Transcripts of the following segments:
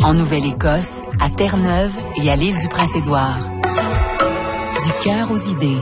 En Nouvelle-Écosse, à Terre-Neuve et à l'île du Prince-Édouard. Du cœur aux idées.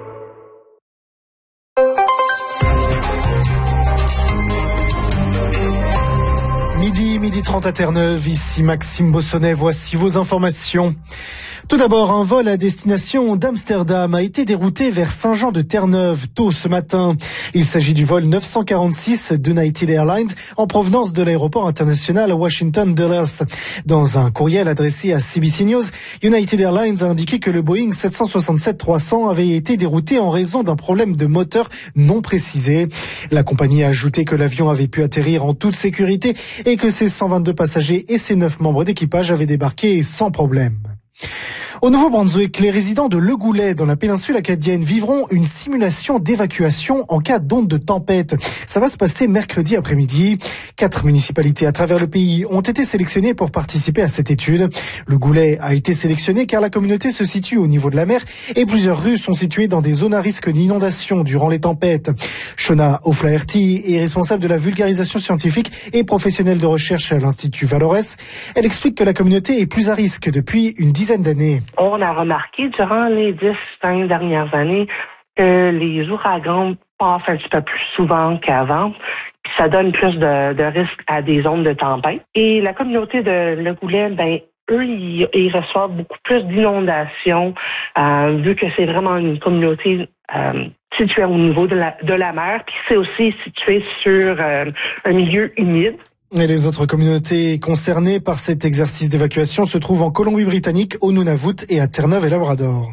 Midi 30 à Terre-Neuve, ici Maxime Bossonnet, voici vos informations. Tout d'abord, un vol à destination d'Amsterdam a été dérouté vers Saint-Jean-de-Terre-Neuve tôt ce matin. Il s'agit du vol 946 d'United Airlines en provenance de l'aéroport international Washington Dulles. Dans un courriel adressé à CBC News, United Airlines a indiqué que le Boeing 767-300 avait été dérouté en raison d'un problème de moteur non précisé. La compagnie a ajouté que l'avion avait pu atterrir en toute sécurité et que ses 122 passagers et ses 9 membres d'équipage avaient débarqué sans problème. Au Nouveau-Brunswick, les résidents de Le Goulet, dans la péninsule acadienne, vivront une simulation d'évacuation en cas d'onde de tempête. Ça va se passer mercredi après-midi. 4 municipalités à travers le pays ont été sélectionnées pour participer à cette étude. Le Goulet a été sélectionné car la communauté se situe au niveau de la mer et plusieurs rues sont situées dans des zones à risque d'inondation durant les tempêtes. Shona O'Flaherty est responsable de la vulgarisation scientifique et professionnelle de recherche à l'Institut Valores. Elle explique que la communauté est plus à risque depuis une dizaine d'années. On a remarqué durant les 10-20 dernières années que les ouragans passent un petit peu plus souvent qu'avant. Puis ça donne plus de risques à des zones de tempête. Et la communauté de Le Goulet, eux, ils reçoivent beaucoup plus d'inondations, vu que c'est vraiment une communauté située au niveau de la mer. Puis c'est aussi situé sur un milieu humide. Et les autres communautés concernées par cet exercice d'évacuation se trouvent en Colombie-Britannique, au Nunavut et à Terre-Neuve et Labrador.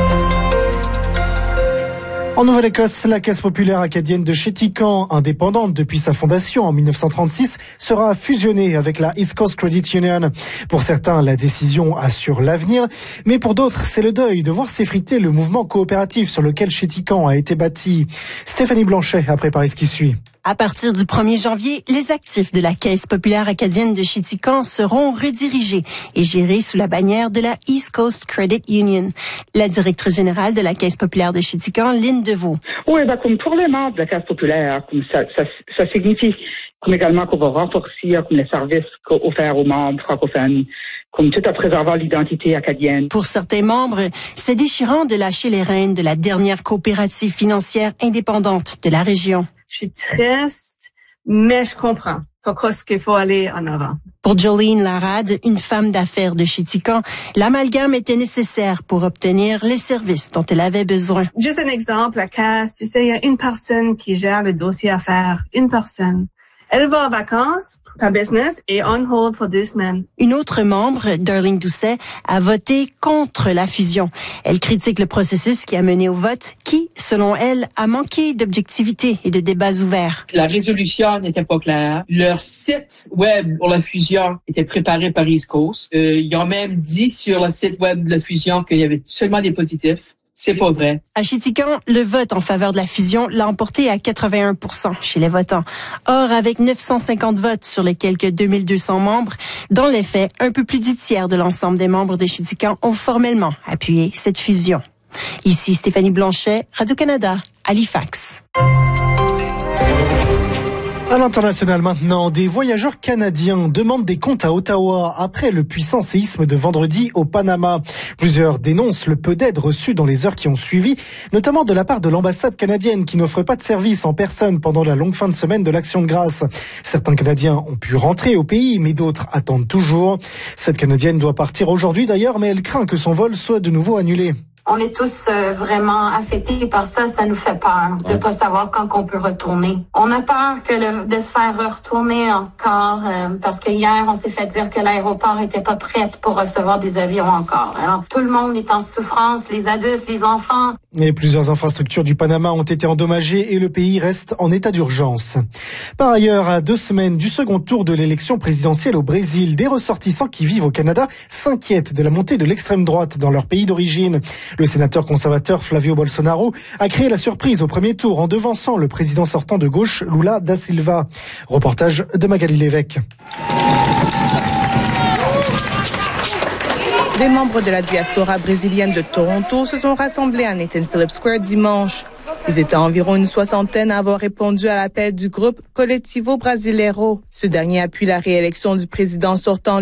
En Nouvelle-Écosse, la Caisse populaire acadienne de Chéticamp, indépendante depuis sa fondation en 1936, sera fusionnée avec la East Coast Credit Union. Pour certains, la décision assure l'avenir, mais pour d'autres, c'est le deuil de voir s'effriter le mouvement coopératif sur lequel Chéticamp a été bâti. Stéphanie Blanchet a préparé ce qui suit. À partir du 1er janvier, les actifs de la Caisse populaire acadienne de Chéticamp seront redirigés et gérés sous la bannière de la East Coast Credit Union. La directrice générale de la Caisse populaire de Chéticamp, Lynn Deveau. Oui, comme pour les membres de la Caisse populaire, comme ça signifie comme également qu'on va renforcer comme les services offerts aux membres francophones, comme tout en préservant l'identité acadienne. Pour certains membres, c'est déchirant de lâcher les rênes de la dernière coopérative financière indépendante de la région. Je suis triste, mais je comprends pourquoi est-ce qu'il faut aller en avant. Pour Jolene Larade, une femme d'affaires de Chéticamp, l'amalgame était nécessaire pour obtenir les services dont elle avait besoin. Juste un exemple, la caisse, tu sais, il y a une personne qui gère le dossier affaires, une personne. Elle va en vacances, ta business est on hold pour 2 semaines. Une autre membre, Darlene Doucet, a voté contre la fusion. Elle critique le processus qui a mené au vote, qui, selon elle, a manqué d'objectivité et de débats ouverts. La résolution n'était pas claire. Leur site web pour la fusion était préparé par East Coast. Ils ont même dit sur le site web de la fusion qu'il y avait seulement des positifs. C'est pas vrai. À Chéticamp, le vote en faveur de la fusion l'a emporté à 81% chez les votants. Or, avec 950 votes sur les quelques 2200 membres, dans les faits, un peu plus du tiers de l'ensemble des membres de Chéticamp ont formellement appuyé cette fusion. Ici Stéphanie Blanchet, Radio-Canada, Halifax. À l'international maintenant, des voyageurs canadiens demandent des comptes à Ottawa après le puissant séisme de vendredi au Panama. Plusieurs dénoncent le peu d'aide reçue dans les heures qui ont suivi, notamment de la part de l'ambassade canadienne qui n'offre pas de service en personne pendant la longue fin de semaine de l'Action de grâce. Certains Canadiens ont pu rentrer au pays, mais d'autres attendent toujours. Cette Canadienne doit partir aujourd'hui d'ailleurs, mais elle craint que son vol soit de nouveau annulé. On est tous vraiment affectés par ça. Ça nous fait peur de pas savoir quand on peut retourner. On a peur de se faire retourner encore parce que hier, on s'est fait dire que l'aéroport était pas prêt pour recevoir des avions encore. Alors, tout le monde est en souffrance, les adultes, les enfants. Et plusieurs infrastructures du Panama ont été endommagées et le pays reste en état d'urgence. Par ailleurs, à 2 semaines du second tour de l'élection présidentielle au Brésil, des ressortissants qui vivent au Canada s'inquiètent de la montée de l'extrême droite dans leur pays d'origine. Le sénateur conservateur Flavio Bolsonaro a créé la surprise au premier tour en devançant le président sortant de gauche Lula da Silva. Reportage de Magali Lévesque. Des membres de la diaspora brésilienne de Toronto se sont rassemblés à Nathan Phillips Square dimanche. Ils étaient environ une soixantaine à avoir répondu à l'appel du groupe Coletivo Brasileiro. Ce dernier appuie la réélection du président sortant